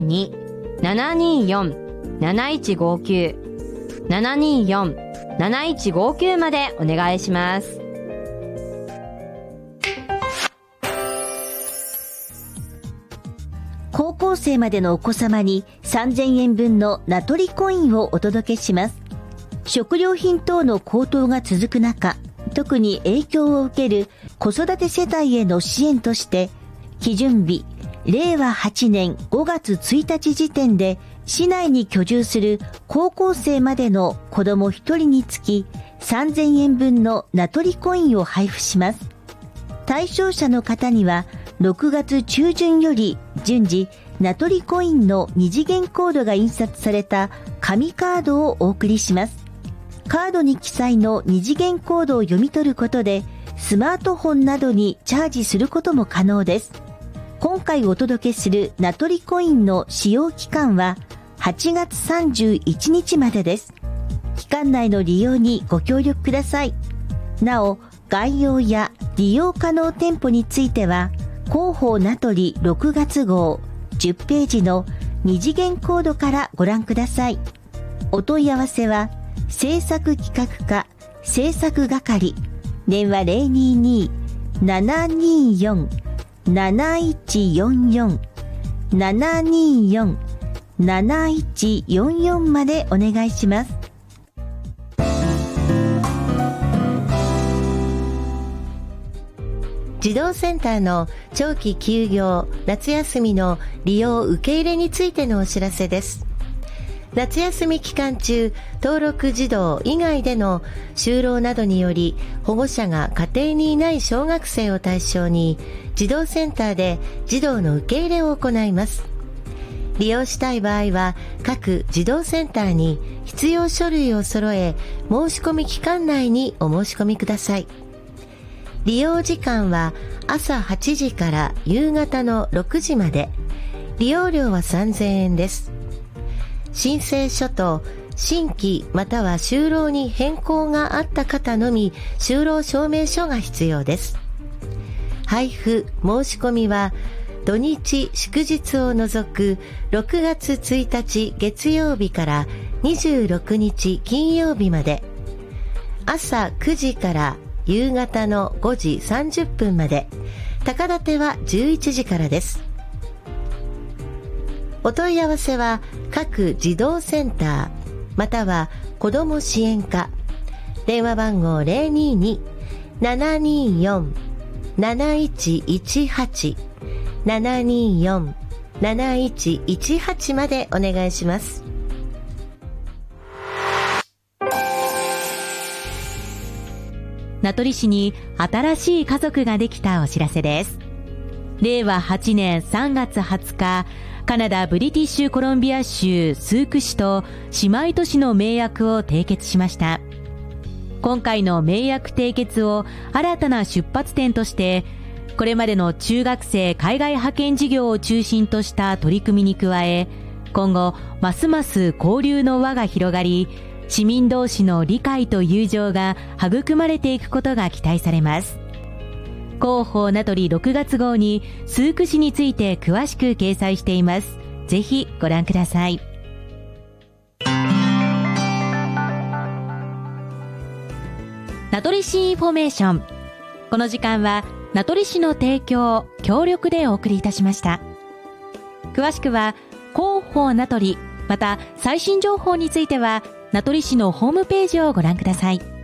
724-7159 724-7159までお願いします。 高校生までのお子様に3000円分の名取コインをお届けします。食料品等の高騰が続く中、特に影響を受ける子育て世帯への支援として、基準日令和8年5月1日時点で市内に居住する高校生までの子ども1人につき3000円分の名取コインを配布します。対象者の方には6月中旬より順次名取コインの二次元コードが印刷された紙カードをお送りします。カードに記載の二次元コードを読み取ることでスマートフォンなどにチャージすることも可能です。今回お届けする名取コインの使用期間は8月31日までです。期間内の利用にご協力ください。なお、概要や利用可能店舗については広報名取6月号10ページの二次元コードからご覧ください。お問い合わせは制作企画課制作係電話 022-724-7144 724-7144 までお願いします。 児童センターの長期休業、夏休みの利用受け入れについてのお知らせです。夏休み期間中、登録児童以外での就労などにより保護者が家庭にいない小学生を対象に児童センターで児童の受け入れを行います。利用したい場合は各児童センターに必要書類を揃え、申し込み期間内にお申し込みください。利用時間は朝8時から夕方の6時まで。利用料は3000円です。申請書と新規または就労に変更があった方のみ就労証明書が必要です。配布申し込みは土日祝日を除く6月1日月曜日から26日金曜日まで。朝9時から夕方の5時30分まで。高立ては11時からです。お問い合わせは各児童センターまたは子ども支援課電話番号 022-724-7118 724-7118 までお願いします。 名取市に新しい家族ができたお知らせです。令和8年3月20日、カナダブリティッシュコロンビア州スーク市と姉妹都市の盟約を締結しました。今回の盟約締結を新たな出発点として、これまでの中学生海外派遣事業を中心とした取り組みに加え、今後ますます交流の輪が広がり、市民同士の理解と友情が育まれていくことが期待されます。広報名取6月号にスーク市について詳しく掲載しています。ぜひご覧ください。名取市インフォメーション。この時間は名取市の提供協力でお送りいたしました。詳しくは広報名取、また最新情報については名取市のホームページをご覧ください。